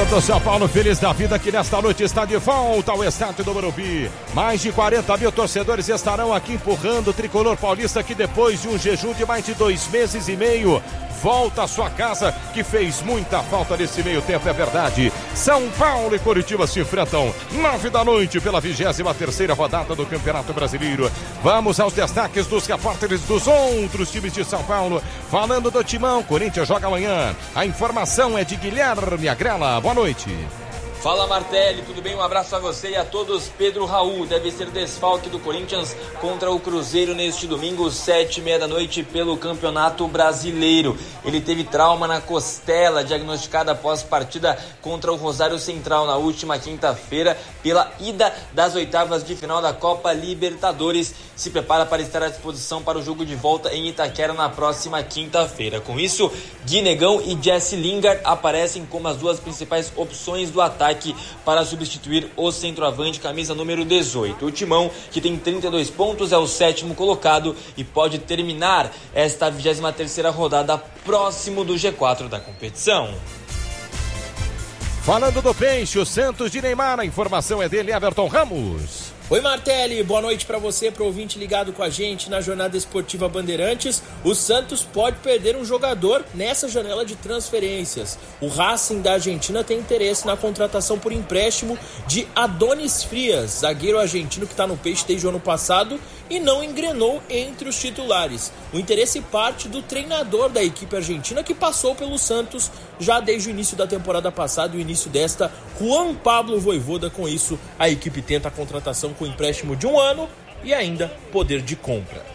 Torcedor do São Paulo feliz da vida que nesta noite está de volta ao estádio do Morumbi. Mais de 40 mil torcedores estarão aqui empurrando o tricolor paulista que depois de um jejum de mais de 2 meses e meio volta à sua casa, que fez muita falta nesse meio tempo, é verdade. São Paulo e Coritiba se enfrentam 9 da noite pela 23ª rodada do Campeonato Brasileiro. Vamos aos destaques dos repórteres dos outros times de São Paulo. Falando do Timão, Corinthians joga amanhã. A informação é de Guilherme Agrela. Boa noite. Fala Martelli, tudo bem? Um abraço a você e a todos. Pedro Raul deve ser desfalque do Corinthians contra o Cruzeiro neste domingo, 7h30 da noite, pelo Campeonato Brasileiro. Ele teve trauma na costela, diagnosticada após partida contra o Rosário Central na última quinta-feira, pela ida das oitavas de final da Copa Libertadores. Se prepara para estar à disposição para o jogo de volta em Itaquera na próxima quinta-feira. Com isso, Gui Negão e Jesse Lingard aparecem como as duas principais opções do ataque para substituir o centroavante, camisa número 18. O Timão, que tem 32 pontos, é o 7º colocado e pode terminar esta 23ª rodada próximo do G4 da competição. Falando do Peixe, o Santos de Neymar, a informação é dele, Everton Ramos. Oi Martelli, boa noite para você, para o ouvinte ligado com a gente na Jornada Esportiva Bandeirantes. O Santos pode perder um jogador nessa janela de transferências. O Racing da Argentina tem interesse na contratação por empréstimo de Adonis Frias, zagueiro argentino que está no Peixe desde o ano passado e não engrenou entre os titulares. O interesse parte do treinador da equipe argentina que passou pelo Santos já desde o início da temporada passada e o início desta, Juan Pablo Vojvoda. Com isso, a equipe tenta a contratação com empréstimo de 1 ano e ainda poder de compra.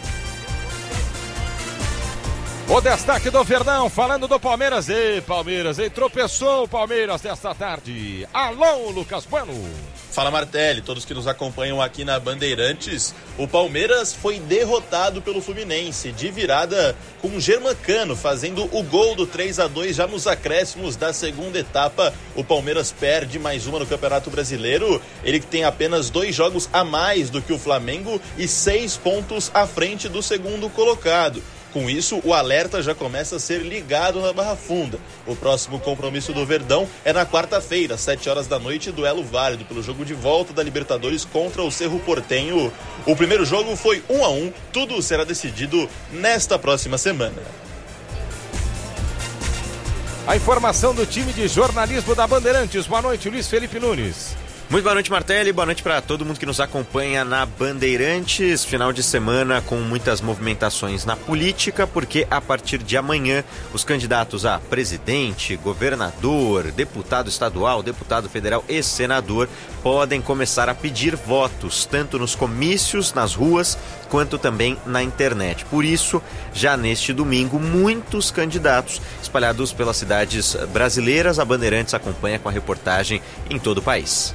O destaque do Verdão, falando do Palmeiras. Palmeiras, tropeçou o Palmeiras desta tarde. Alô, Lucas Bueno. Fala Martelli, todos que nos acompanham aqui na Bandeirantes. O Palmeiras foi derrotado pelo Fluminense de virada com o Germancano fazendo o gol do 3-2 já nos acréscimos da segunda etapa. O Palmeiras perde mais uma no Campeonato Brasileiro. Ele que tem apenas 2 jogos a mais do que o Flamengo e 6 pontos à frente do segundo colocado. Com isso, o alerta já começa a ser ligado na Barra Funda. O próximo compromisso do Verdão é na quarta-feira, 7h da noite, duelo válido pelo jogo de volta da Libertadores contra o Cerro Porteño. O primeiro jogo foi 1-1, tudo será decidido nesta próxima semana. A informação do time de jornalismo da Bandeirantes. Boa noite, Luiz Felipe Nunes. Muito boa noite, Martelli. Boa noite para todo mundo que nos acompanha na Bandeirantes. Final de semana com muitas movimentações na política, porque a partir de amanhã os candidatos a presidente, governador, deputado estadual, deputado federal e senador podem começar a pedir votos, tanto nos comícios, nas ruas, quanto também na internet. Por isso, já neste domingo, muitos candidatos espalhados pelas cidades brasileiras. A Bandeirantes acompanha com a reportagem em todo o país.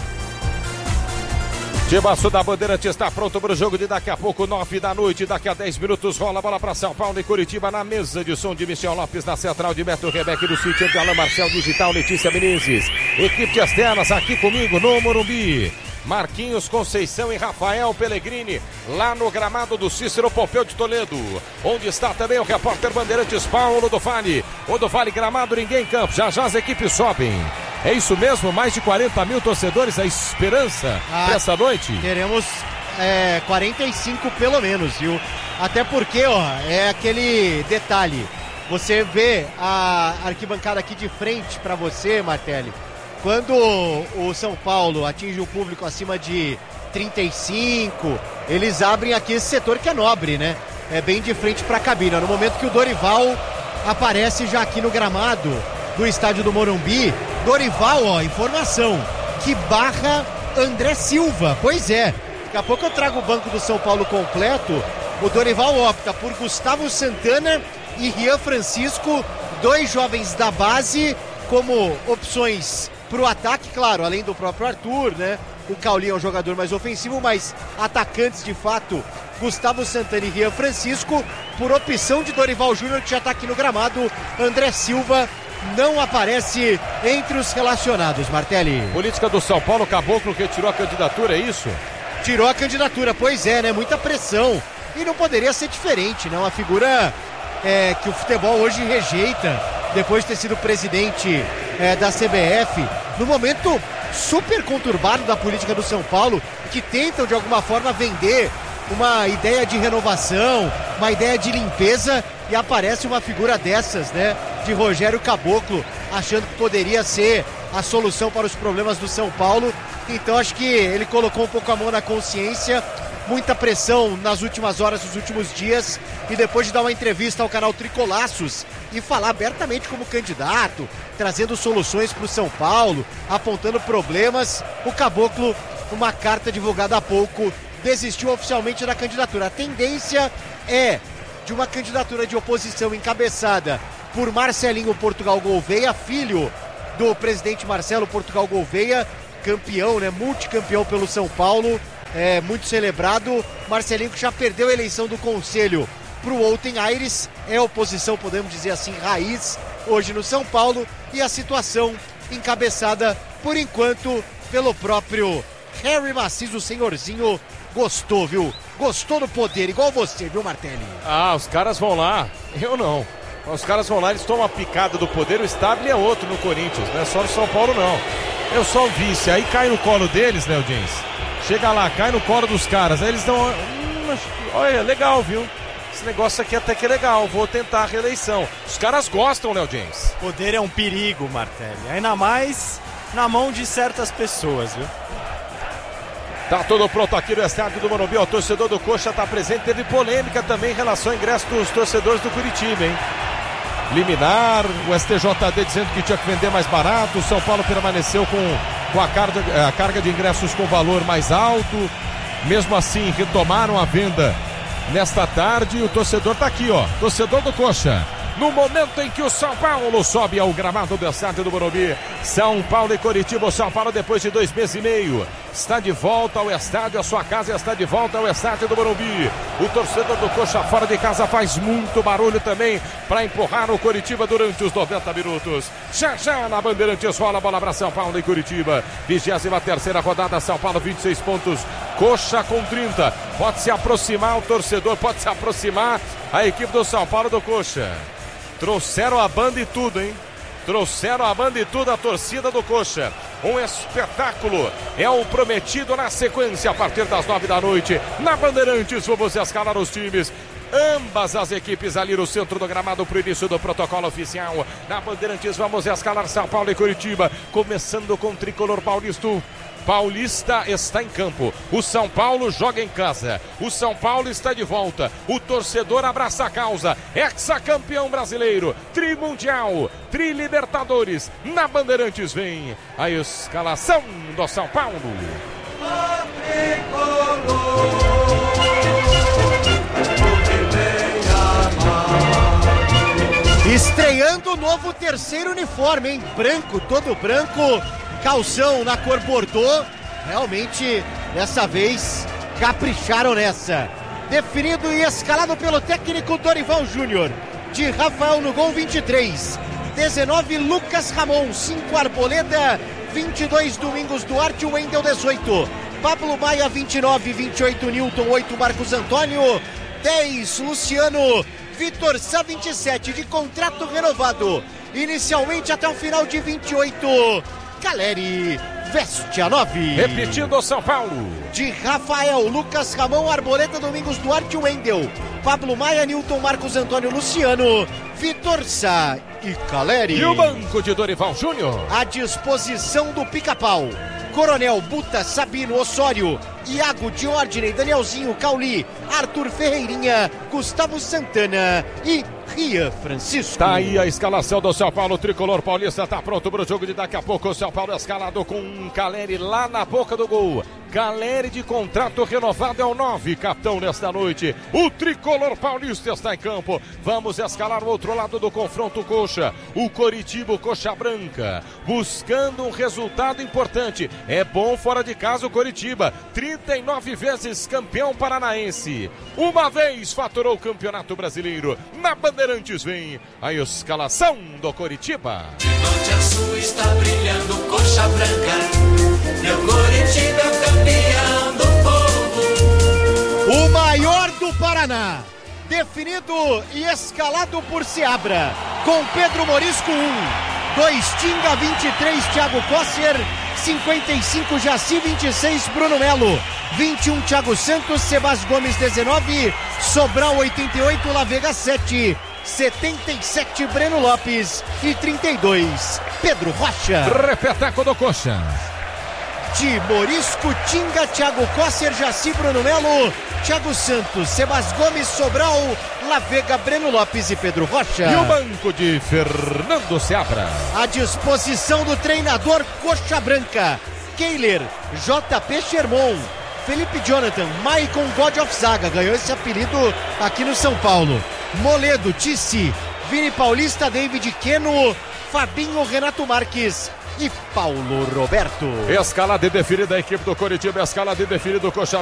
Timaço da Bandeirante está pronto para o jogo de daqui a pouco, 9 da noite. Daqui a 10 minutos rola a bola para São Paulo e Coritiba na mesa de som de Michel Lopes, na central de Beto Rebeque, do sítio de Alain Marcel Digital, Letícia Menezes. Equipe de externas aqui comigo no Morumbi. Marquinhos Conceição e Rafael Pellegrini, lá no gramado do Cícero Pompeu de Toledo, onde está também o repórter Bandeirantes Paulo do Vale. O do Vale gramado, ninguém em campo, já as equipes sobem. É isso mesmo, mais de 40 mil torcedores, a esperança para essa noite? Teremos 45 pelo menos, viu? Até porque, é aquele detalhe, você vê a arquibancada aqui de frente para você, Martelli. Quando o São Paulo atinge o público acima de 35, eles abrem aqui esse setor que é nobre, né? É bem de frente para a cabine. No momento que o Dorival aparece já aqui no gramado do estádio do Morumbi, Dorival, informação, que barra André Silva. Pois é, daqui a pouco eu trago o banco do São Paulo completo. O Dorival opta por Gustavo Santana e Rian Francisco, 2 jovens da base, como opções para o ataque, claro, além do próprio Arthur, né? O Caulinho é um jogador mais ofensivo, mas atacantes de fato, Gustavo Santana e Rian Francisco, por opção de Dorival Júnior, que já está aqui no gramado. André Silva não aparece entre os relacionados, Martelli. Política do São Paulo, Caboclo retirou a candidatura, é isso? Tirou a candidatura, pois é, né? Muita pressão. E não poderia ser diferente, né? Uma figura que o futebol hoje rejeita. depois de ter sido presidente da CBF, no momento super conturbado da política do São Paulo, que tentam de alguma forma vender uma ideia de renovação, uma ideia de limpeza, e aparece uma figura dessas, né, de Rogério Caboclo, achando que poderia ser a solução para os problemas do São Paulo. Então acho que ele colocou um pouco a mão na consciência, muita pressão nas últimas horas, nos últimos dias, e depois de dar uma entrevista ao canal Tricolaços e falar abertamente como candidato, trazendo soluções para o São Paulo, apontando problemas, o Caboclo, uma carta divulgada há pouco, desistiu oficialmente da candidatura. A tendência é de uma candidatura de oposição encabeçada por Marcelinho Portugal Gouveia, filho do presidente Marcelo Portugal Gouveia, campeão, né, multicampeão pelo São Paulo, muito celebrado. Marcelinho que já perdeu a eleição do Conselho para o Outen Aires, é oposição, podemos dizer assim, raiz, hoje no São Paulo, e a situação encabeçada, por enquanto, pelo próprio Harry Maciz, o senhorzinho. Gostou, viu? Gostou do poder, igual você, viu, Martelli? Ah, os caras vão lá, eu não. Os caras vão lá, eles tomam a picada do poder, o Stabile é outro no Corinthians, não é só no São Paulo, não. Eu sou o vice, aí cai no colo deles, né, Jeans? Chega lá, cai no colo dos caras, aí eles dão... olha, legal, viu? Esse negócio aqui até que é legal, vou tentar a reeleição. Os caras gostam, Léo James. Poder é um perigo, Martelli, ainda mais na mão de certas pessoas, viu? Tá tudo pronto aqui no estádio do Morumbi, o torcedor do Coxa tá presente, teve polêmica também em relação ao ingresso dos torcedores do Curitiba, hein? Liminar, o STJD dizendo que tinha que vender mais barato, o São Paulo permaneceu com a carga de ingressos com valor mais alto, mesmo assim retomaram a venda nesta tarde, e o torcedor tá aqui, ó, torcedor do Coxa. No momento em que o São Paulo sobe ao gramado do estádio do Morumbi, São Paulo e Coritiba, o São Paulo depois de 2 meses e meio está de volta ao estádio, a sua casa está de volta ao estádio do Morumbi. O torcedor do Coxa fora de casa faz muito barulho também para empurrar o Coritiba durante os 90 minutos. Já na Bandeirantes rola a bola para São Paulo e Coritiba. 23ª rodada, São Paulo 26 pontos, Coxa com 30. Pode se aproximar o torcedor, pode se aproximar a equipe do São Paulo do Coxa. Trouxeram a banda e tudo, hein? Trouxeram a banda e tudo, a torcida do Coxa. Um espetáculo é o prometido na sequência a partir das 9 da noite. Na Bandeirantes, vamos escalar os times. Ambas as equipes ali no centro do gramado para o início do protocolo oficial. Na Bandeirantes, vamos escalar São Paulo e Curitiba. Começando com o tricolor Paulista está em campo. O São Paulo joga em casa. O São Paulo está de volta. O torcedor abraça a causa. Hexacampeão brasileiro, trimundial, trilibertadores. Na Bandeirantes vem a escalação do São Paulo. Estreando o novo terceiro uniforme, hein? Branco, todo branco. Calção na cor Bordeaux, realmente dessa vez capricharam nessa. Definido e escalado pelo técnico Dorival Júnior. De Rafael no gol 23, 19 Lucas Ramon, 5 Arboleda, 22 Domingos Duarte, Wendel 18, Pablo Maia 29, 28 Newton, 8 Marcos Antônio, 10 Luciano, Vitor Sá 27 de contrato renovado, inicialmente até o final de 28. Caleri veste a 9. Repetindo o São Paulo. De Rafael, Lucas Ramon, Arboleda, Domingos Duarte, Wendel, Pablo Maia, Newton, Marcos Antônio, Luciano, Vitor Sá e Caleri. E o banco de Dorival Júnior. À disposição do Pica-Pau. Coronel, Buta, Sabino, Osório, Iago, Diordney, Danielzinho, Cauli, Arthur Ferreirinha, Gustavo Santana e Rian Francisco. Tá aí a escalação do São Paulo, tricolor paulista tá pronto para o jogo de daqui a pouco. O São Paulo escalado com um Caleri lá na boca do gol. Caleri de contrato renovado é o 9, capitão nesta noite. O tricolor paulista está em campo. Vamos escalar o outro lado do confronto Coxa. O Coritiba, o Coxa Branca, buscando um resultado importante. É bom fora de casa o Coritiba. 39 vezes campeão paranaense. Uma vez faturou o Campeonato Brasileiro. Na Bandeirantes vem a escalação do Coritiba. De norte a sul está brilhando Coxa Branca. Meu Coritiba é o campeão do povo. O maior do Paraná. Definido e escalado por Seabra. com Pedro Morisco 1, 2 Tinga, 23 Thiago Kosser, 55 Jaci, 26 Bruno Melo, 21 Thiago Santos, Sebas Gomes 19, Sobral 88, Lavega 7, 77 Breno Lopes e 32 Pedro Rocha. Repeteco do Coxa. De Morisco, Tinga, Thiago Kosser, Jaci, Bruno Melo, Thiago Santos, Sebas Gomes, Sobral, Lavega, Breno Lopes e Pedro Rocha. E o banco de Fernando Seabra. À disposição do treinador Coxa Branca, Keiler, JP Sherman, Felipe Jonathan, Maicon God of Zaga, ganhou esse apelido aqui no São Paulo. Moledo, Tissi, Vini Paulista, David Queno, Fabinho, Renato Marques e Paulo Roberto. Escalada e definida a equipe do Coritiba, escalada e definida do Coxa